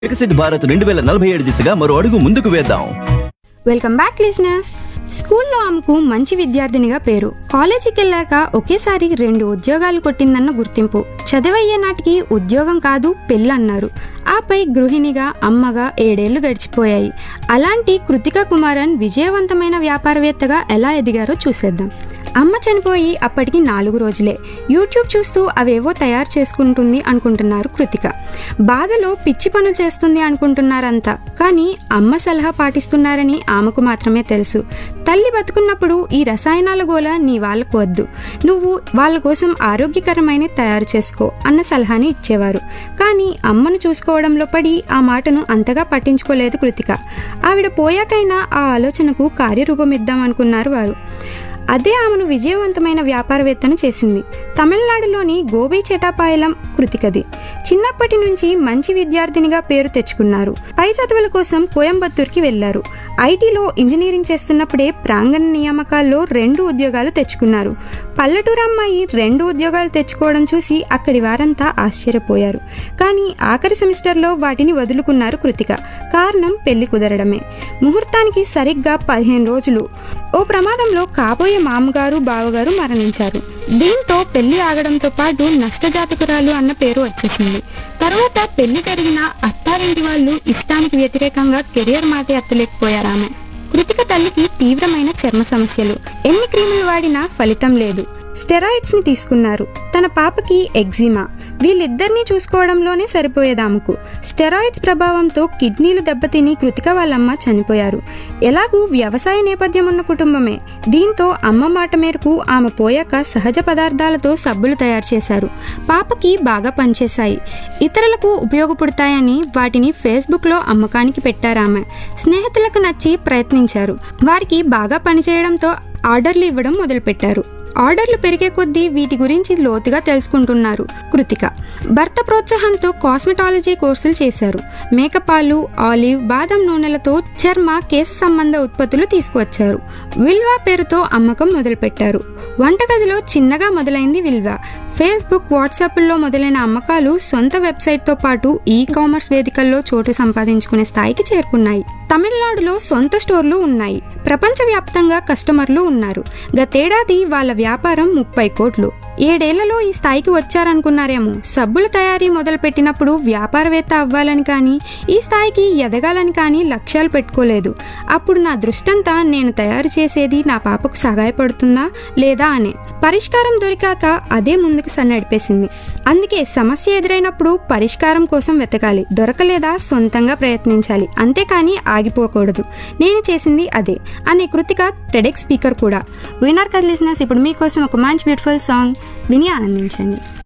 వికసిత్ భారత్ 2047 దిశగా మరో అడుగు ముందుకు వేద్దాం. Welcome back listeners. స్కూల్లో ఆమెకు మంచి విద్యార్థినిగా పేరు. కాలేజీకి వెళ్ళాక ఒకేసారి 2 ఉద్యోగాలు కొట్టిందన్న గుర్తింపు. చదివయ్యే నాటికి ఉద్యోగం కాదు పెళ్ళన్నారు. ఆపై గృహిణిగా అమ్మగా 7 ఏళ్లు గడిచిపోయాయి. అలాంటి కృతికా కుమారన్ విజయవంతమైన వ్యాపారవేత్తగా ఎలా ఎదిగారో చూసేద్దాం. అమ్మ చనిపోయి అప్పటికి 4 రోజులే. యూట్యూబ్ చూస్తూ అవేవో తయారు చేసుకుంటుంది అనుకుంటున్నారు కృతిక. బాధలో పిచ్చి పనులు చేస్తుంది అనుకుంటున్నారంతా. కానీ అమ్మ సలహా పాటిస్తున్నారని ఆమెకు మాత్రమే తెలుసు. తల్లి బతుకున్నప్పుడు ఈ రసాయనాల గోల నీ వాళ్ళకు వద్దు, నువ్వు వాళ్ళ కోసం ఆరోగ్యకరమైన తయారు చేసుకో అన్న సలహాని ఇచ్చేవారు. కానీ అమ్మను చూసుకోవడంలో పడి ఆ మాటను అంతగా పట్టించుకోలేదు కృతిక. ఆవిడ పోయాకైనా ఆ ఆలోచనకు కార్యరూపమిద్దామనుకున్నారు వారు. అదే ఆమెను విజయవంతమైన వ్యాపారవేత్తను చేసింది. తమిళనాడులోని గోబీ చెటాపాయలం కృతికది. చిన్నప్పటి నుంచి మంచి విద్యార్థినిగా పేరు తెచ్చుకున్నారు. పై చదువుల కోసం కోయంబత్తూర్కి వెళ్లారు. ఐటీలో ఇంజనీరింగ్ చేస్తున్నప్పుడే ప్రాంగణ నియామకాల్లో 2 ఉద్యోగాలు తెచ్చుకున్నారు. పల్లెటూరు అమ్మాయి 2 ఉద్యోగాలు తెచ్చుకోవడం చూసి అక్కడి వారంతా ఆశ్చర్యపోయారు. కానీ ఆఖరి సెమిస్టర్లో వాటిని వదులుకున్నారు కృతిక. కారణం పెళ్లి కుదరడమే. ముహూర్తానికి సరిగ్గా 15 రోజులు ఓ ప్రమాదంలో కాబోయే మామగారు బావగారు మరణించారు. దీంతో పెళ్లి ఆగడంతో పాటు నష్టజాతకురాలు అన్న పేరు వచ్చేసింది. తర్వాత పెళ్లి జరిగిన అత్తారింటి వాళ్ళు ఇష్టానికి వ్యతిరేకంగా కెరియర్ మాట ఎత్తలేకపోయారామె. కృతిక తల్లికి తీవ్రమైన చర్మ సమస్యలు. ఎన్ని క్రీములు వాడినా ఫలితం లేదు. స్టెరాయిడ్స్ ని తీసుకున్నారు. తన పాపకి ఎగ్జిమా. వీళ్ళిద్దరినీ చూసుకోవడంలోనే సరిపోయేదాముకు. స్టెరాయిడ్స్ ప్రభావంతో కిడ్నీలు దెబ్బతిని కృతిక వాళ్ళమ్మ చనిపోయారు. ఎలాగూ వ్యవసాయ నేపథ్యం ఉన్న కుటుంబమే. దీంతో అమ్మ మాట మేరకు ఆమె పోయాక సహజ పదార్థాలతో సబ్బులు తయారు చేశారు. పాపకి బాగా పనిచేశాయి. ఇతరులకు ఉపయోగపడతాయని వాటిని ఫేస్బుక్లో అమ్మకానికి పెట్టారామె. స్నేహితులకు నచ్చి ప్రయత్నించారు. వారికి బాగా పనిచేయడంతో ఆర్డర్లు ఇవ్వడం మొదలుపెట్టారు. ఆర్డర్లు పెరిగే కొద్దీ వీటి గురించి లోతుగా తెలుసుకుంటున్నారు కృతిక. భర్త ప్రోత్సాహంతో కాస్మెటాలజీ కోర్సులు చేశారు. మేకపాలు, ఆలివ్, బాదం నూనెలతో చర్మ, కేశ సంబంధ ఉత్పత్తులు తీసుకువచ్చారు. విల్వా పేరుతో అమ్మకం మొదలుపెట్టారు. వంటగదిలో చిన్నగా మొదలైంది విల్వా. ఫేస్బుక్, వాట్సాప్ల్లో మొదలైన అమ్మకాలు సొంత వెబ్సైట్తో పాటు ఈ-కామర్స్ వేదికల్లో చోటు సంపాదించుకునే స్థాయికి చేరుకున్నాయి. తమిళనాడులో సొంత స్టోర్లు ఉన్నాయి. ప్రపంచవ్యాప్తంగా కస్టమర్లు ఉన్నారు. గతేడాది వాళ్ళ వ్యాపారం 30 కోట్లు. 7 ఏళ్లలో ఈ స్థాయికి వచ్చారనుకున్నారేమో. సబ్బుల తయారీ మొదలుపెట్టినప్పుడు వ్యాపారవేత్త అవ్వాలని కానీ, ఈ స్థాయికి ఎదగాలని కానీ లక్ష్యాలు పెట్టుకోలేదు. అప్పుడు నా దృష్టంతా నేను తయారు చేసేది నా పాపకు సహాయపడుతుందా లేదా అనే. పరిష్కారం దొరికాక అదే ముందుకు నడిపేసింది. అందుకే సమస్య ఎదురైనప్పుడు పరిష్కారం కోసం వెతకాలి. దొరకలేదా సొంతంగా ప్రయత్నించాలి. అంతేకాని ఆగిపోకూడదు. నేను చేసింది అదే అనే కృతిక టెడెక్స్ స్పీకర్ కూడా. విన్నర్ కదా లిజనర్స్. ఇప్పుడు మీకోసం ఒక మంచి బ్యూటిఫుల్ సాంగ్ విని ఆనందించండి.